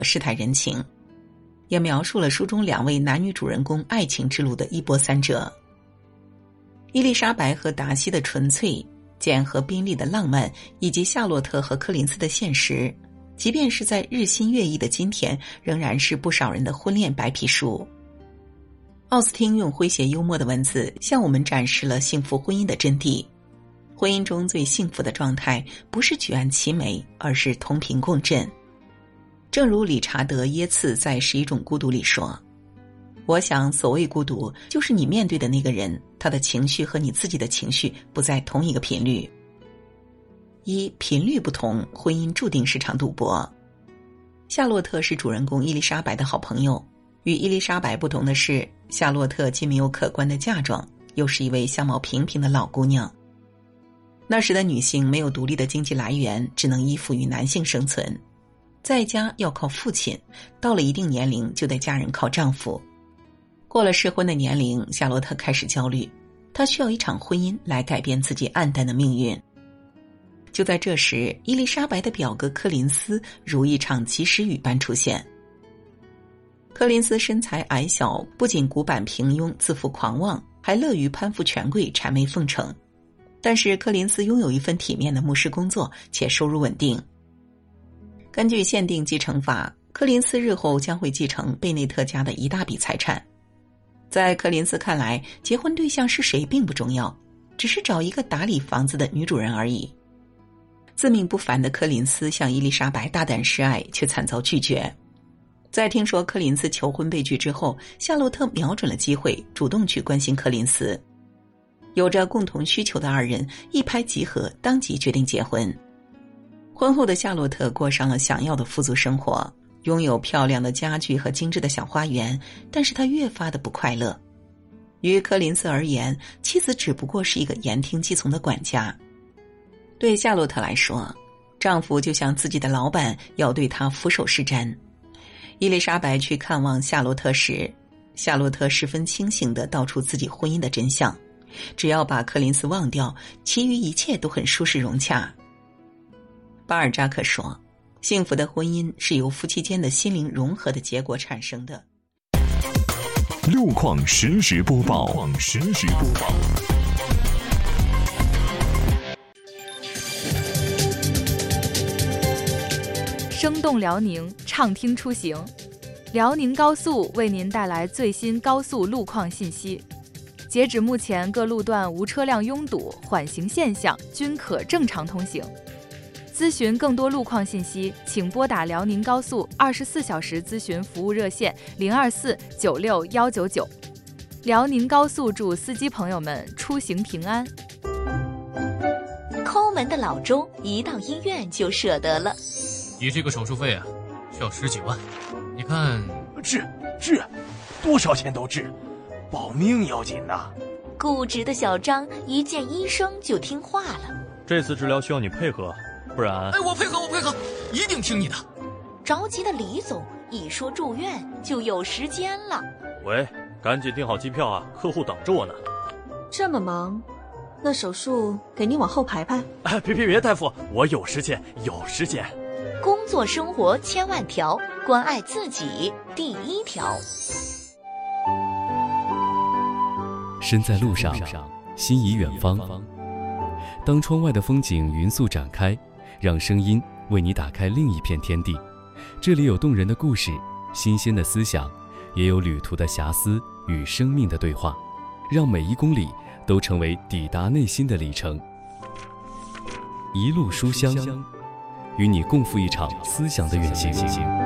世态人情，也描述了书中2位男女主人公爱情之路的一波三折。伊丽莎白和达西的纯粹，简和宾利的浪漫，以及夏洛特和柯林斯的现实，即便是在日新月异的今天，仍然是不少人的婚恋白皮书。奥斯汀用诙谐幽默的文字向我们展示了幸福婚姻的真谛。婚姻中最幸福的状态不是举案齐眉，而是同频共振。正如理查德·耶茨在《11种孤独》里说，我想所谓孤独，就是你面对的那个人，他的情绪和你自己的情绪不在同一个频率。频率不同，婚姻注定是场赌博。夏洛特是主人公伊丽莎白的好朋友，与伊丽莎白不同的是，夏洛特既没有可观的嫁妆，又是一位相貌平平的老姑娘。那时的女性没有独立的经济来源，只能依附于男性生存，在家要靠父亲，到了一定年龄就得嫁人靠丈夫。过了适婚的年龄，夏洛特开始焦虑，她需要一场婚姻来改变自己黯淡的命运。就在这时，伊丽莎白的表哥柯林斯如一场及时雨般出现。柯林斯身材矮小，不仅古板平庸、自负狂妄，还乐于攀附权贵、谄媚奉承。但是柯林斯拥有一份体面的牧师工作，且收入稳定。根据限定继承法，柯林斯日后将会继承贝内特家的一大笔财产。在柯林斯看来，结婚对象是谁并不重要，只是找一个打理房子的女主人而已。自命不凡的柯林斯向伊丽莎白大胆示爱，却惨遭拒绝。在听说柯林斯求婚被拒之后，夏洛特瞄准了机会，主动去关心柯林斯。有着共同需求的二人一拍即合，当即决定结婚。婚后的夏洛特过上了想要的富足生活，拥有漂亮的家具和精致的小花园，但是她越发的不快乐。于柯林斯而言，妻子只不过是一个言听计从的管家。对夏洛特来说，丈夫就像自己的老板，要对她俯首是瞻。伊丽莎白去看望夏洛特时，夏洛特十分清醒地道出自己婚姻的真相，只要把柯林斯忘掉，其余一切都很舒适融洽。巴尔扎克说，幸福的婚姻是由夫妻间的心灵融合的结果产生的。 路况实时播报。 生动辽宁，畅听出行。辽宁高速为您带来最新高速路况信息。截止目前，各路段无车辆拥堵，缓行现象均可正常通行。咨询更多路况信息，请拨打辽宁高速24小时咨询服务热线024961199。辽宁高速祝司机朋友们出行平安。 抠门的老周一到医院就舍得了， 你这个手术费啊，需要10几万。你看， 治，多少钱都治，保命要紧呐。 固执的小张一见医生就听话了。 这次治疗需要你配合，不然…… 我配合，一定听你的。 着急的李总一说住院就有时间了。 喂，赶紧订好机票啊，客户等着我呢。 这么忙，那手术给你往后排排。 别，大夫，我有时间。 工作生活千万条，关爱自己第一条。 身在路上，心仪远方。当窗外的风景匀速展开，让声音为你打开另一片天地。这里有动人的故事，新鲜的思想，也有旅途的遐思与生命的对话，让每一公里都成为抵达内心的里程。一路书香，与你共赴一场思想的远行。